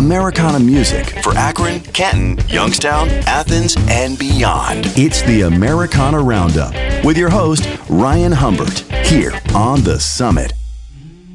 Americana music for Akron, Canton, Youngstown, Athens, and beyond. It's the Americana Roundup with your host, Ryan Humbert, here on The Summit.